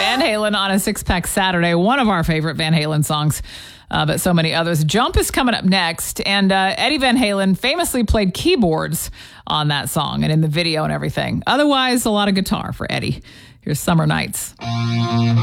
Van Halen on a Six-Pack Saturday, one of our favorite Van Halen songs, but so many others. Jump is coming up next, and Eddie Van Halen famously played keyboards on that song and in the video and everything. Otherwise, a lot of guitar for Eddie. Here's Summer Nights.